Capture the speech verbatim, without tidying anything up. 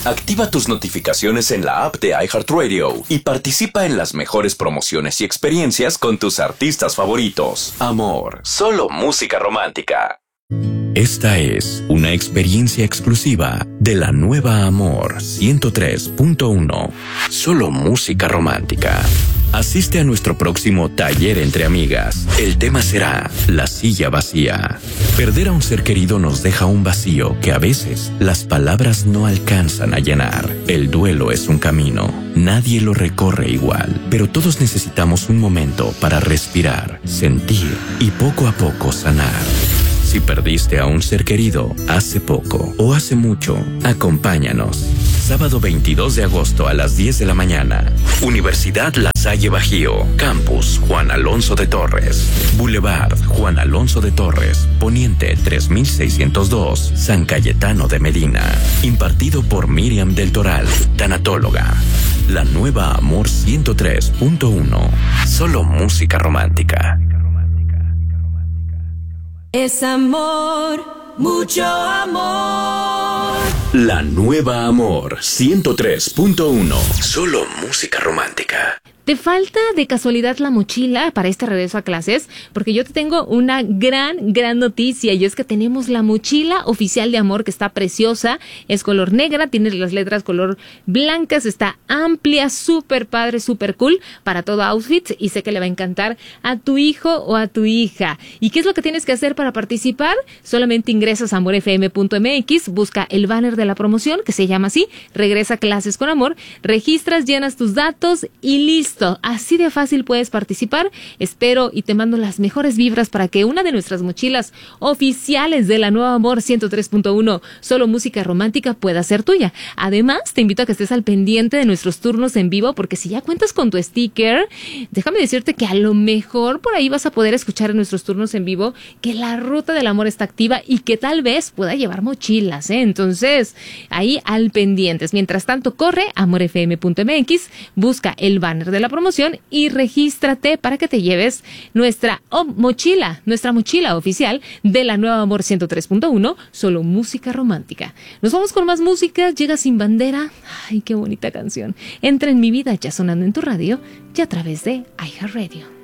Activa tus notificaciones en la app de iHeartRadio y participa en las mejores promociones y experiencias con tus artistas favoritos. Amor, solo música romántica. Esta es una experiencia exclusiva de la nueva Amor ciento tres punto uno. Solo música romántica. Asiste a nuestro próximo taller entre amigas. El tema será la silla vacía. Perder a un ser querido nos deja un vacío que a veces las palabras no alcanzan a llenar. El duelo es un camino. Nadie lo recorre igual, pero todos necesitamos un momento para respirar, sentir y poco a poco sanar. Si perdiste a un ser querido hace poco o hace mucho, acompáñanos. Sábado veintidós de agosto a las diez de la mañana. Universidad La Salle Bajío. Campus Juan Alonso de Torres. Boulevard Juan Alonso de Torres. Poniente tres mil seiscientos dos. San Cayetano de Medina. Impartido por Miriam del Toral, tanatóloga. La nueva Amor ciento tres punto uno. Solo música romántica. Es amor, mucho amor. La nueva Amor ciento tres punto uno. Solo música romántica. ¿Te falta de casualidad la mochila para este regreso a clases? Porque yo te tengo una gran, gran noticia, y es que tenemos la mochila oficial de Amor, que está preciosa, es color negra, tiene las letras color blancas, está amplia, súper padre, súper cool, para todo outfit, y sé que le va a encantar a tu hijo o a tu hija. ¿Y qué es lo que tienes que hacer para participar? Solamente ingresas a amor f m punto m x, busca el banner de la promoción, que se llama así, Regresa a Clases con Amor, registras, llenas tus datos y listo. Así de fácil puedes participar. Espero y te mando las mejores vibras para que una de nuestras mochilas oficiales de la nueva Amor ciento tres punto uno, solo música romántica, pueda ser tuya. Además, te invito a que estés al pendiente de nuestros turnos en vivo, porque si ya cuentas con tu sticker, déjame decirte que a lo mejor por ahí vas a poder escuchar en nuestros turnos en vivo que la ruta del amor está activa y que tal vez pueda llevar mochilas, ¿eh? Entonces, ahí al pendientes. Mientras tanto, corre a amor f m punto m x, busca el banner de la promoción y regístrate para que te lleves nuestra oh, mochila, nuestra mochila oficial de la nueva Amor ciento tres punto uno, solo música romántica. Nos vamos con más música. Llega Sin Bandera. Ay, qué bonita canción. Entra en mi vida, ya sonando en tu radio y a través de iHeartRadio.